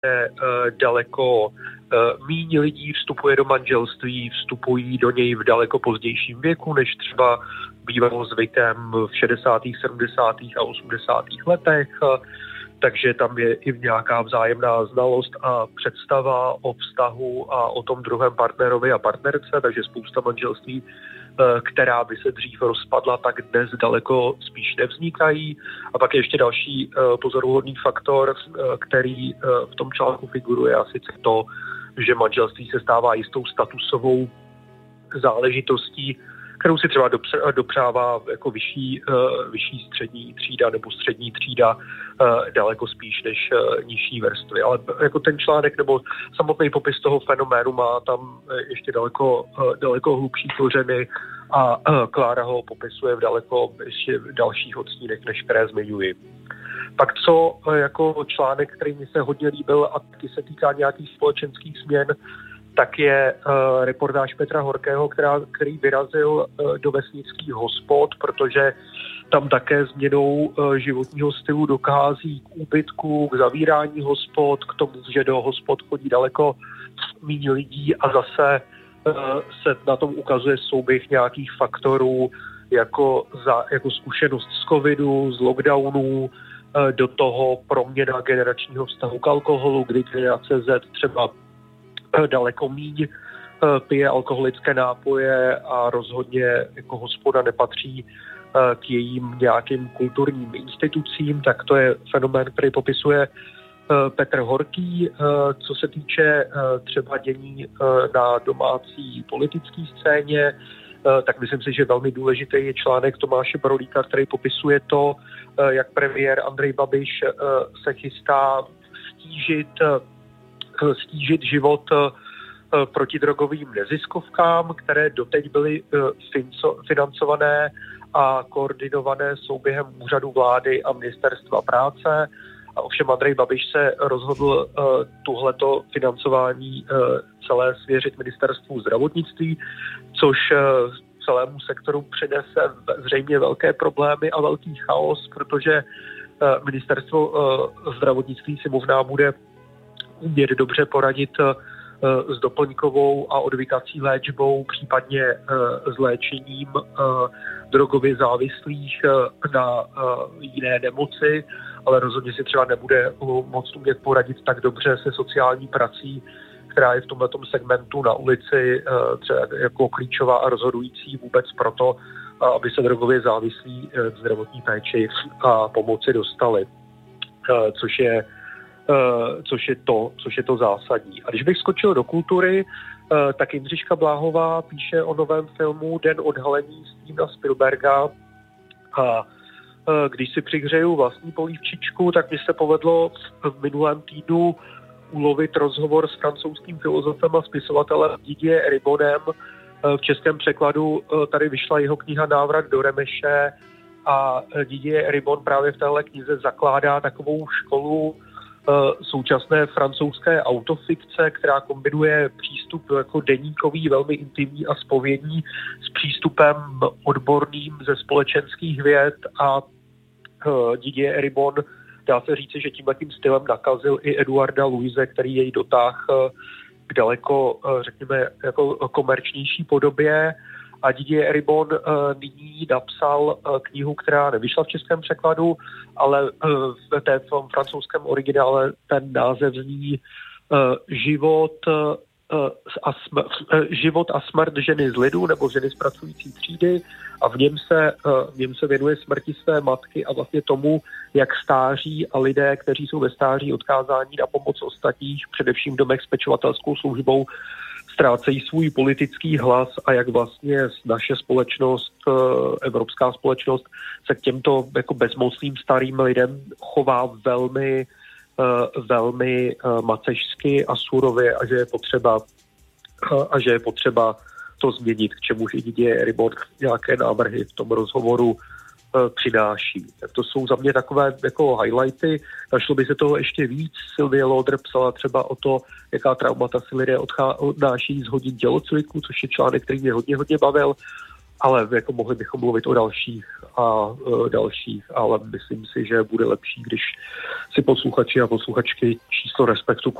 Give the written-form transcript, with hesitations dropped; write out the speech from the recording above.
daleko míň lidí vstupuje do manželství, vstupují do něj v daleko pozdějším věku, než třeba bývalo zvykem v 60., 70. a 80. letech. Takže tam je i nějaká vzájemná znalost a představa o vztahu a o tom druhém partnerovi a partnerce, takže spousta manželství, která by se dřív rozpadla, tak dnes daleko spíš nevznikají. A pak je ještě další pozoruhodný faktor, který v tom článku figuruje, a sice to, že manželství se stává jistou statusovou záležitostí, kterou si třeba dopřává jako vyšší střední třída nebo střední třída daleko spíš než nižší vrstvy. Ale jako ten článek nebo samotný popis toho fenoménu má tam ještě daleko hlubší kořeny a Klára ho popisuje v daleko ještě dalších odstínech, než které zmiňuji. Pak co jako článek, který mi se hodně líbil a taky se týká nějakých společenských změn, tak je reportáž Petra Horkého, který vyrazil do vesnických hospod, protože tam také změnou životního stylu dochází k úbytku, k zavírání hospod, k tomu, že do hospod chodí daleko méně lidí a zase se na tom ukazuje souběh nějakých faktorů, jako zkušenost z covidu, z lockdownů, do toho proměna generačního vztahu k alkoholu, kdy generace Z třeba daleko míň pije alkoholické nápoje a rozhodně jako hospoda nepatří k jejím nějakým kulturním institucím, tak to je fenomén, který popisuje Petr Horký. Co se týče třeba dění na domácí politické scéně, tak myslím si, že velmi důležitý je článek Tomáše Barolíka, který popisuje to, jak premiér Andrej Babiš se chystá stížit život protidrogovým neziskovkám, které doteď byly financované a koordinované souběhem úřadu vlády a ministerstva práce. A ovšem Andrej Babiš se rozhodl tuhleto financování celé svěřit ministerstvu zdravotnictví, což celému sektoru přinese zřejmě velké problémy a velký chaos, protože ministerstvo zdravotnictví si možná bude umět dobře poradit s doplňkovou a odvykací léčbou, případně s léčením drogově závislých na jiné nemoci, ale rozhodně si třeba nebude moc umět poradit tak dobře se sociální prací, která je v tomhletom segmentu na ulici třeba jako klíčová a rozhodující vůbec proto, aby se drogově závislí k zdravotní péči a pomoci dostali, což je to zásadní. A když bych skočil do kultury, tak Jindřiška Bláhová píše o novém filmu Den odhalení Stevena Spielberga a když si přihřeju vlastní polívčičku, tak mi se povedlo v minulém týdnu ulovit rozhovor s francouzským filozofem a spisovatelem Didier Ribonem. V českém překladu tady vyšla jeho kniha Návrat do Remeše a Didier Ribon právě v téhle knize zakládá takovou školu současné francouzské autofikce, která kombinuje přístup jako deníkový, velmi intimní a zpovědní s přístupem odborným ze společenských věd a Didier Ribon, dá se říci, že tímhletím stylem nakazil i Eduarda Louise, který jej dotáhl k daleko, řekněme, jako komerčnější podobě. A Didier Ribon nyní napsal knihu, která nevyšla v českém překladu, ale v té francouzském originále ten název zní Život a smrt ženy z lidu nebo ženy z pracující třídy a v něm se věnuje smrti své matky a vlastně tomu, jak stáří a lidé, kteří jsou ve stáří odkázáni na pomoc ostatních, především v domech s pečovatelskou službou, ztrácejí svůj politický hlas a jak vlastně naše společnost, evropská společnost se k těmto jako bezmocným starým lidem chová velmi macešsky a surově a že je potřeba to změnit, k čemuž i Didier Ribon nějaké návrhy v tom rozhovoru přináší. Tak to jsou za mě takové jako highlighty. Našlo by se toho ještě víc. Sylvie Lauder psala třeba o to, jaká traumata si lidé odnáší z hodin tělocviku, což je článek, který mě hodně bavil, ale jako mohli bychom mluvit o dalších a dalších, ale myslím si, že bude lepší, když si posluchači a posluchačky číslo Respektu